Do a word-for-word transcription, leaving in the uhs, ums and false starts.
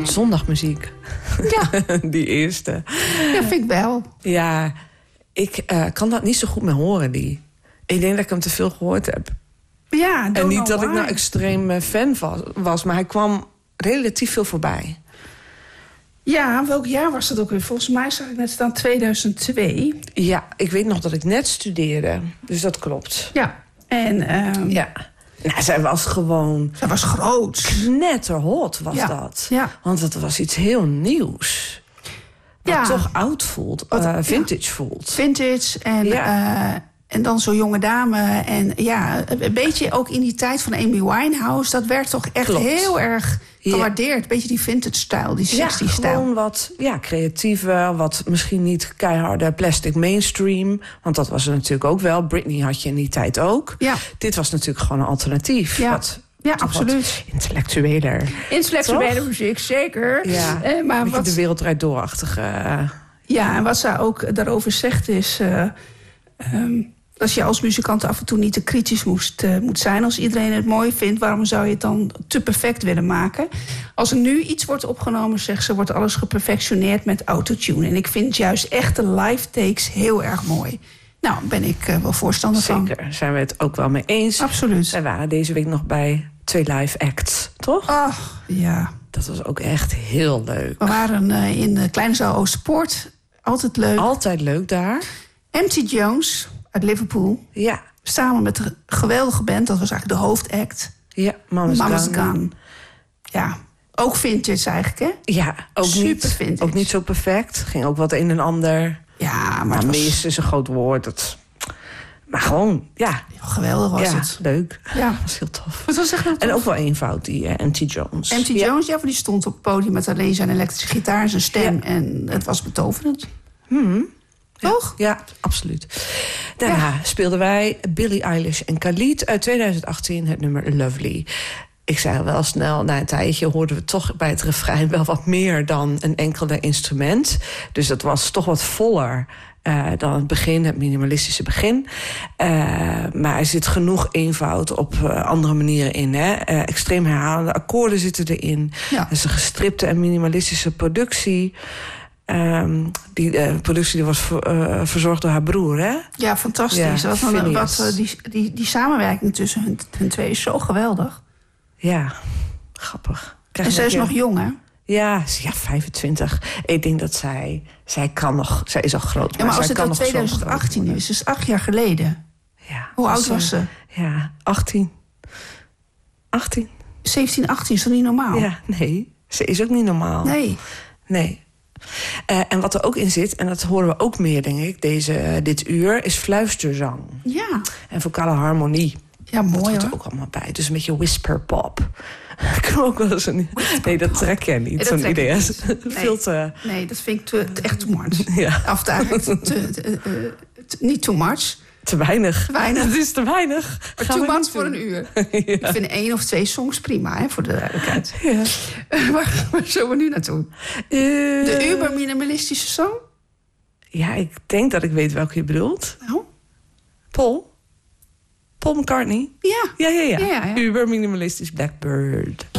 soort zondagmuziek. Ja. Die eerste. Ja, vind ik wel. Ja, ik uh, kan dat niet zo goed meer horen, die. Ik denk dat ik hem te veel gehoord heb. Ja, en niet dat why. ik nou extreem fan was, maar hij kwam relatief veel voorbij. Ja, welk jaar was dat ook weer? Volgens mij zag ik net staan tweeduizend twee. Ja, ik weet nog dat ik net studeerde. Dus dat klopt. Ja, en... Um, ja. Nou, zij was gewoon... Zij was groot. Knetterhot was ja. dat. Ja. Want het was iets heel nieuws. Wat ja. toch oud voelt. Uh, vintage ja. voelt. Vintage en... Ja. Uh, En dan zo'n jonge dame. En ja, een beetje ook in die tijd van Amy Winehouse. Dat werd toch echt Klopt. heel erg gewaardeerd. Een beetje die vintage-stijl, die zestig-stijl. Ja, gewoon wat ja, creatiever. Wat misschien niet keiharde plastic mainstream. Want dat was er natuurlijk ook wel. Britney had je in die tijd ook. Ja. Dit was natuurlijk gewoon een alternatief. Ja. Wat, Ja, absoluut. Intellectueler. Intellectuele muziek, zeker. Ja, uh, maar wat... de wereld draait doorachtige... Uh... Ja, en wat zij ook daarover zegt is... Uh, um, dat je als muzikant af en toe niet te kritisch moest, uh, moet zijn. Als iedereen het mooi vindt, waarom zou je het dan te perfect willen maken? Als er nu iets wordt opgenomen, zegt ze... wordt alles geperfectioneerd met autotune. En ik vind juist echte live takes heel erg mooi. Nou, ben ik uh, wel voorstander Zeker, van. Zeker, zijn we het ook wel mee eens. Absoluut. Wij waren deze week nog bij twee live acts, toch? Ach, ja. Dat was ook echt heel leuk. We waren uh, in de Kleine Zaal Oosterpoort. Altijd leuk. Altijd leuk daar. M T Jones uit Liverpool. Ja. Samen met een geweldige band. Dat was eigenlijk de hoofdact. Ja, Mama's, Mama's Gun. Gun. Ja, ook vintage eigenlijk, hè? Ja, ook Super niet, vintage. ook niet zo perfect. Ging ook wat een en ander. Ja, maar nou, was... mis is een groot woord. Dat... Maar gewoon, ja. ja geweldig was ja, het. leuk. Ja. Dat was heel tof. Het was echt heel tof. En ook wel eenvoud, die uh, M T Jones. M T ja. Jones, ja, want die stond op het podium met alleen zijn elektrische gitaar en zijn stem. Ja. En het was betoverend. Hmm. Toch? Ja, ja, absoluut. Daarna ja. speelden wij Billie Eilish en Khalid uit tweeduizend achttien het nummer Lovely. Ik zei wel snel, na een tijdje hoorden we toch bij het refrein wel wat meer dan een enkele instrument. Dus dat was toch wat voller uh, dan het begin, het minimalistische begin. Uh, maar er zit genoeg eenvoud op uh, andere manieren in. Hè? Uh, extreem herhalende akkoorden zitten erin. Ja. Dat is een gestripte en minimalistische productie. Um, die uh, productie die was ver, uh, verzorgd door haar broer, hè? Ja, fantastisch. Ja, wat, wat, uh, die, die, die samenwerking tussen hun, hun twee is zo geweldig. Ja, grappig. Krijg en zij is nog jong, hè? Ja, ja, vijfentwintig. Ik denk dat zij... Zij kan nog... Zij is al groot, maar, ja, maar als zij het kan nog tweeduizend achttien is, is acht jaar geleden. Ja. Hoe oud was ze? Ja, achttien. achttien. zeventien, achttien is toch niet normaal? Ja, nee. Ze is ook niet normaal. Nee. Nee. Uh, en wat er ook in zit, en dat horen we ook meer, denk ik, deze, uh, dit uur, is fluisterzang. Ja. En vocale harmonie. Ja, mooi, dat hoort hoor. er ook allemaal bij. Dus een beetje whisperpop. Ik kan ook wel eens een... Nee, dat trek jij niet, nee, zo'n idee. Niet. Veel nee. te... Nee, dat vind ik te, te, echt too much. Ja. Of eigenlijk te, te, te, uh, te, niet too much. Te weinig. Te weinig. Het is te weinig. Maar too much voor een uur. Ja. Ik vind één of twee songs prima, hè, voor de duidelijkheid. Ja. Uh, waar, waar zullen we nu naartoe? Uh, de uber-minimalistische song? Ja, ik denk dat ik weet welke je bedoelt. Nou? Paul? Paul McCartney? Ja. Ja, ja, ja. ja, ja, ja. Uber minimalistisch Blackbird.